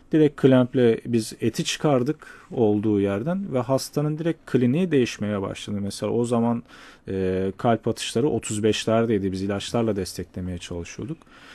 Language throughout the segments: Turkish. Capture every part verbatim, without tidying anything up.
Direkt klemple biz eti çıkardık olduğu yerden ve hastanın direkt kliniği değişmeye başladı. Mesela o zaman e, kalp atışları otuz beşlerdeydi. Biz ilaçlarla desteklemeye çalışıyorduk.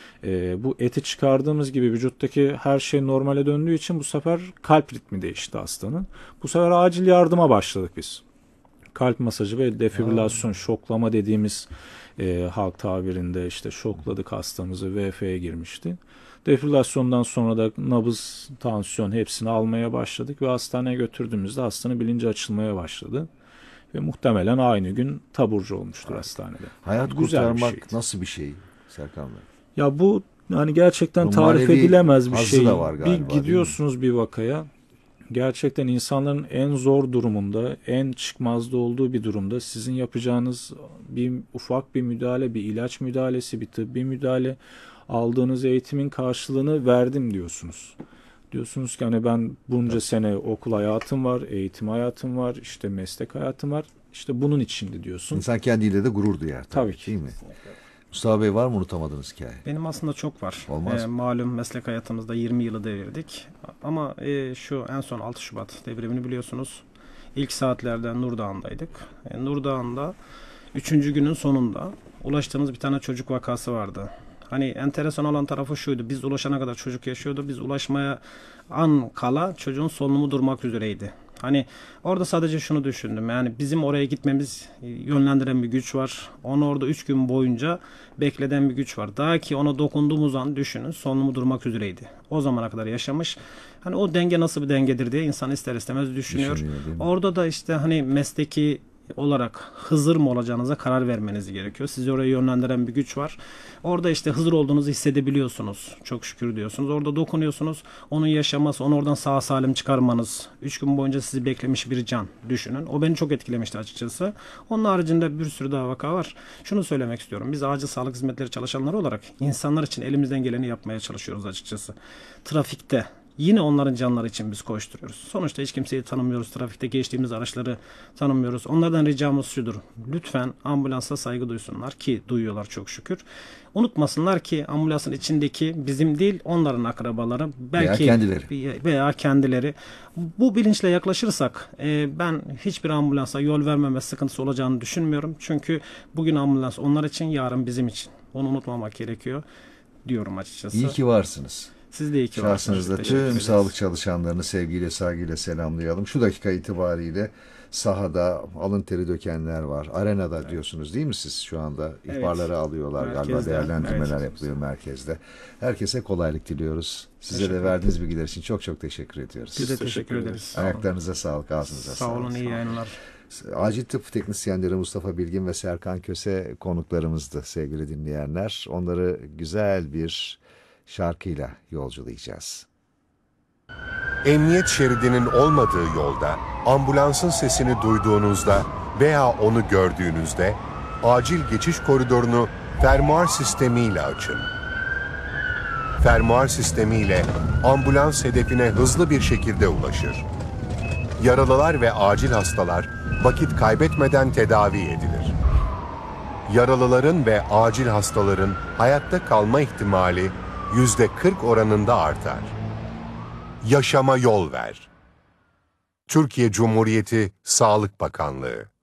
E, bu eti çıkardığımız gibi vücuttaki her şey normale döndüğü için bu sefer kalp ritmi değişti hastanın. Bu sefer acil yardıma başladık biz. Kalp masajı ve defibrilasyon, şoklama dediğimiz e, halk tabirinde işte şokladık hastamızı, V F'ye girmişti. Defibrilasyondan sonra da nabız, tansiyon hepsini almaya başladık ve hastaneye götürdüğümüzde hastanın bilinci açılmaya başladı. Ve muhtemelen aynı gün taburcu olmuştur hastanede. Hayat Güzel bir kurtarmak şeydi. nasıl bir şey Serkan Bey? Ya bu hani gerçekten Bu tarif manevi edilemez bir hazzı şey. da var galiba, Bir değil gidiyorsunuz bir vakaya. Gerçekten insanların en zor durumunda, en çıkmazda olduğu bir durumda sizin yapacağınız bir ufak bir müdahale, bir ilaç müdahalesi, bir tıbbi müdahale, aldığınız eğitimin karşılığını verdim diyorsunuz. Diyorsunuz ki hani ben bunca sene okul hayatım var, eğitim hayatım var, işte meslek hayatım var. İşte bunun içindi diyorsun. İnsan kendiyle de gurur duyar. Tabii, Tabii ki. değil mi? Mustafa Bey, var mı unutamadığınız hikaye? Benim aslında çok var. Olmaz Ee, mı? malum meslek hayatımızda yirmi yılı devirdik. Ama e, şu en son altı Şubat devrimini biliyorsunuz. İlk saatlerde Nurdağ'ındaydık. E, Nurdağ'ında üçüncü günün sonunda ulaştığımız bir tane çocuk vakası vardı. Hani enteresan olan tarafı şuydu. Biz ulaşana kadar çocuk yaşıyordu. Biz ulaşmaya an kala çocuğun solunumu durmak üzereydi. Hani orada sadece şunu düşündüm. Yani bizim oraya gitmemiz yönlendiren bir güç var. Onu orada üç gün boyunca bekleden bir güç var. Daha ki ona dokunduğumuz an düşünün solunumu durmak üzereydi. O zamana kadar yaşamış. Hani o denge nasıl bir dengedir diye insan ister istemez düşünüyor. Düşünüyor, değil mi? Orada da işte hani mesleki olarak Hızır mı olacağınıza karar vermeniz gerekiyor. Sizi oraya yönlendiren bir güç var. Orada işte Hızır olduğunuzu hissedebiliyorsunuz. Çok şükür diyorsunuz. Orada dokunuyorsunuz. Onun yaşaması, onu oradan sağ salim çıkarmanız. Üç gün boyunca sizi beklemiş bir can düşünün. O beni çok etkilemişti açıkçası. Onun haricinde bir sürü daha vaka var. Şunu söylemek istiyorum. Biz acil sağlık hizmetleri çalışanları olarak insanlar için elimizden geleni yapmaya çalışıyoruz açıkçası. Trafikte yine onların canları için biz koşturuyoruz. Sonuçta hiç kimseyi tanımıyoruz. Trafikte geçtiğimiz araçları tanımıyoruz. Onlardan ricamız şudur. Lütfen ambulansa saygı duysunlar ki duyuyorlar çok şükür. Unutmasınlar ki ambulansın içindeki bizim değil onların akrabaları. Belki Veya kendileri. Veya kendileri. Bu bilinçle yaklaşırsak e, ben hiçbir ambulansa yol vermeme sıkıntısı olacağını düşünmüyorum. Çünkü bugün ambulans onlar için, yarın bizim için. Onu unutmamak gerekiyor diyorum açıkçası. İyi ki varsınız. Siz de iyi ki varsınız. Şahsınızda Teşekkür tüm ederiz. sağlık çalışanlarını sevgiyle, saygıyla selamlayalım. Şu dakika itibariyle sahada alın teri dökenler var. Arenada diyorsunuz değil mi siz şu anda? Evet. İhbarları alıyorlar galiba, Merkezde, değerlendirmeler evet. yapılıyor merkezde. Herkese kolaylık diliyoruz. Size Teşekkür de verdiğiniz bilgiler için çok çok teşekkür ediyoruz. Biz de teşekkür teşekkür ederiz. ederiz. Sağ olun. Ayaklarınıza sağlık, ağzınıza Sağ sağlık. olun, iyi yayınlar. Acil tıp teknisyenleri Mustafa Bilgin ve Serkan Köse konuklarımızdı sevgili dinleyenler. Onları güzel bir şarkıyla yolculayacağız. Emniyet şeridinin olmadığı yolda, ambulansın sesini duyduğunuzda veya onu gördüğünüzde acil geçiş koridorunu fermuar sistemiyle açın. Fermuar sistemiyle ambulans hedefine hızlı bir şekilde ulaşır. Yaralılar ve acil hastalar vakit kaybetmeden tedavi edilir. Yaralıların ve acil hastaların hayatta kalma ihtimali yüzde kırk oranında artar. Yaşama yol ver. Türkiye Cumhuriyeti Sağlık Bakanlığı.